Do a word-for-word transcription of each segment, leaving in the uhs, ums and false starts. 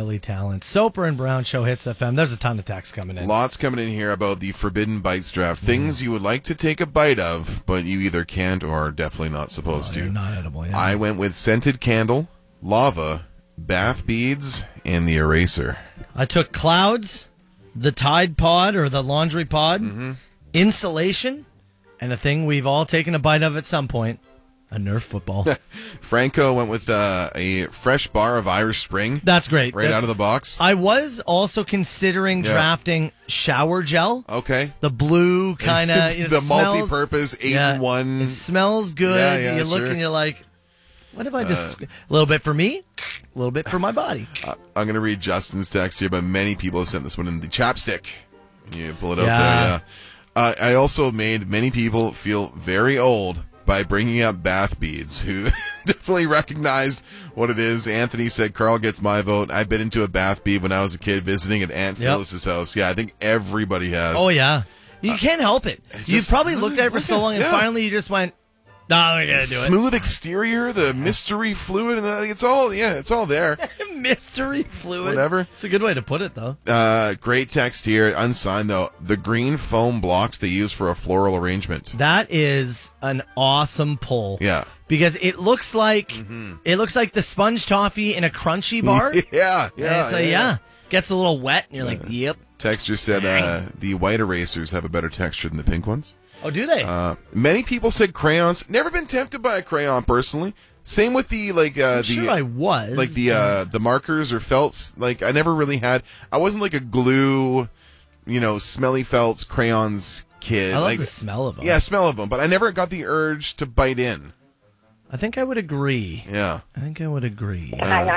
Silly talent. Soper and Brown Show Hits F M. There's a ton of texts coming in. Lots coming in here about the Forbidden Bites draft. Mm. Things you would like to take a bite of, but you either can't or are definitely not supposed oh, to. Not edible, yeah. I went with scented candle, lava, bath beads, and the eraser. I took clouds, the Tide Pod or the laundry pod, mm-hmm. insulation, and a thing we've all taken a bite of at some point, a Nerf football. Franco went with uh, a fresh bar of Irish Spring. That's great. Right That's, out of the box. I was also considering yeah. drafting shower gel. Okay. The blue kind of... the smells, multi-purpose eight yeah, in one. It smells good. Yeah, yeah, you look sure. and you're like, what if I just... Uh, a little bit for me, a little bit for my body. Uh, I'm going to read Justin's text here, but many people have sent this one in the chapstick. You pull it out yeah. there, yeah. Uh, I also made many people feel very old by bringing up bath beads, who definitely recognized what it is. Anthony said, Carl gets my vote. I bit into a bath bead when I was a kid visiting at Aunt yep. Phyllis's house. Yeah, I think everybody has. Oh, yeah. You uh, can't help it. You just, probably looked at it for so long, and yeah. finally you just went, no, I'm going to do it. Smooth exterior, the mystery fluid, and the, it's all, yeah, it's all there. Mystery fluid. Whatever. It's a good way to put it, though. Uh, great text here, unsigned, though. The green foam blocks they use for a floral arrangement. That is an awesome pull. Yeah. Because it looks like mm-hmm. it looks like the sponge toffee in a crunchy bar. yeah, yeah, so, yeah, yeah. Gets a little wet, and you're yeah. like, yep. Texture said uh, the white erasers have a better texture than the pink ones. Oh, do they? Uh, many people said crayons. Never been tempted by a crayon personally. Same with the like uh, I'm the sure I was like the uh, the markers or felts. Like I never really had. I wasn't like a glue, you know, smelly felts crayons kid. I love like, the smell of them. Yeah, smell of them. But I never got the urge to bite in. I think I would agree. Yeah, I think I would agree.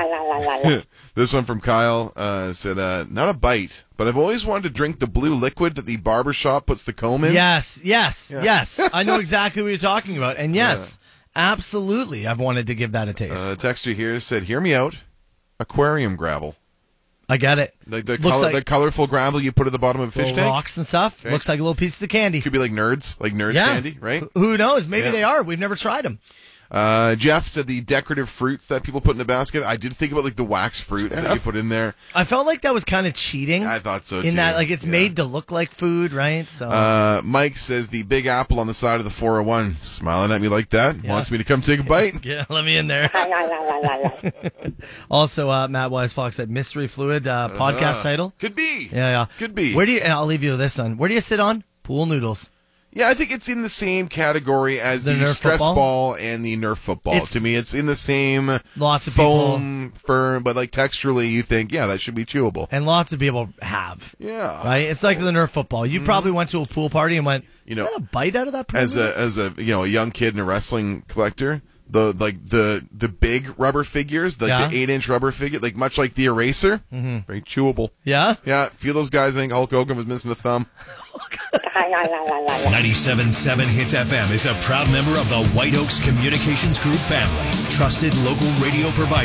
Uh, this one from Kyle uh, said, uh, "Not a bite, but I've always wanted to drink the blue liquid that the barber shop puts the comb in." Yes, yes, yeah. yes. I know exactly what you're talking about, and yes, yeah. absolutely, I've wanted to give that a taste. Uh, texture here said, "Hear me out, aquarium gravel." I get it. Like the color, like, the colorful gravel you put at the bottom of a fish tank, rocks and stuff. Okay. Looks like little pieces of candy. Could be like nerds, like nerds yeah. candy, right? Who knows? Maybe yeah. they are. We've never tried them. Uh, Jeff said the decorative fruits that people put in a basket. I did think about like the wax fruits Jeff. that you put in there. I felt like that was kind of cheating. I thought so in too. that, like it's yeah. made to look like food, right? So, uh, Mike says the big apple on the side of the four oh one, smiling at me like that, yeah. wants me to come take a bite. yeah, let me in there. Also, uh, Matt Wise Fox said mystery fluid uh, podcast uh, title. Could be. Yeah, yeah, could be. Where do you? And I'll leave you with this one. Where do you sit on? Pool noodles. Yeah, I think it's in the same category as the, the stress football? ball and the Nerf football. It's, to me, it's in the same lots of foam, people, firm, but like texturally, you think, yeah, that should be chewable. And lots of people have. Yeah. Right? It's like the Nerf football. You mm. probably went to a pool party and went, you know, is that a bite out of that as a as a you know a young kid and a wrestling collector. The like the the big rubber figures, like yeah. the eight inch rubber figure, like much like the eraser, mm-hmm. very chewable. Yeah, yeah. A few of those guys think Hulk Hogan was missing a thumb. ninety-seven point seven Hits F M is a proud member of the White Oaks Communications Group family, trusted local radio provider.